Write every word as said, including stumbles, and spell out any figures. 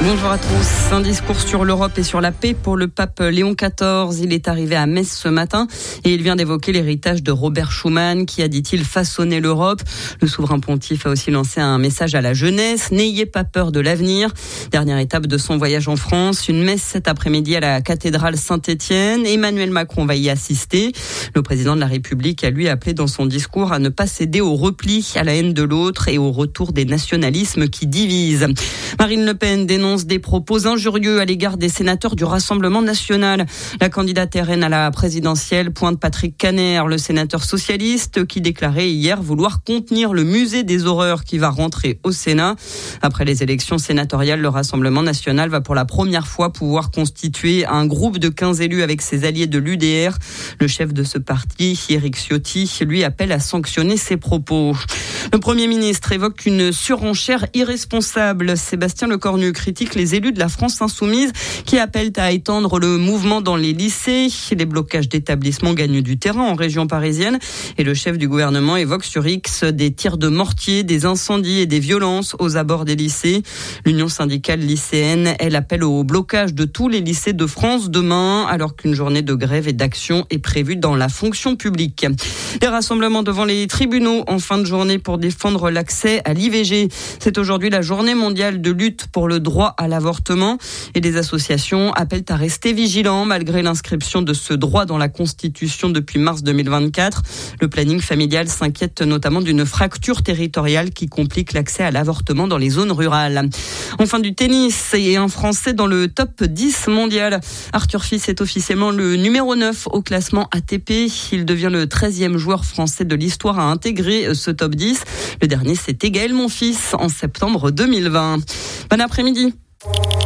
Bonjour à tous. Un discours sur l'Europe et sur la paix pour le pape Léon quatorze. Il est arrivé à Metz ce matin et il vient d'évoquer l'héritage de Robert Schuman qui a, dit-il, façonné l'Europe. Le souverain pontife a aussi lancé un message à la jeunesse. N'ayez pas peur de l'avenir. Dernière étape de son voyage en France. Une messe cet après-midi à la cathédrale Saint-Étienne. Emmanuel Macron va y assister. Le président de la République a lui appelé dans son discours à ne pas céder au repli, à la haine de l'autre et au retour des nationalismes qui divisent. Marine Le Pen dénonce des propos injurieux à l'égard des sénateurs du Rassemblement national. La candidate R N à la présidentielle pointe Patrick Kanner, le sénateur socialiste, qui déclarait hier vouloir contenir le musée des horreurs qui va rentrer au Sénat. Après les élections sénatoriales, le Rassemblement national va pour la première fois pouvoir constituer un groupe de quinze élus avec ses alliés de l'U D R. Le chef de ce parti, Éric Ciotti, lui appelle à sanctionner ses propos. Le Premier ministre évoque une surenchère irresponsable. Sébastien Lecornu critique les élus de la France insoumise qui appellent à étendre le mouvement dans les lycées. Les blocages d'établissements gagnent du terrain en région parisienne et le chef du gouvernement évoque sur X des tirs de mortier, des incendies et des violences aux abords des lycées. L'Union syndicale lycéenne, elle appelle au blocage de tous les lycées de France demain alors qu'une journée de grève et d'action est prévue dans la fonction publique. Les rassemblements devant les tribunaux en fin de journée pour défendre l'accès à l'I V G. C'est aujourd'hui la journée mondiale de lutte pour le droit à l'avortement et les associations appellent à rester vigilants malgré l'inscription de ce droit dans la Constitution depuis mars deux mille vingt-quatre. Le planning familial s'inquiète notamment d'une fracture territoriale qui complique l'accès à l'avortement dans les zones rurales. Enfin du tennis et un Français dans le top dix mondial. Arthur Fils est officiellement le numéro neuf au classement A T P. Il devient le treizième joueur français de l'histoire à intégrer ce top dix. Le dernier, c'était Gaël Monfils en septembre deux mille vingt. Bon après-midi.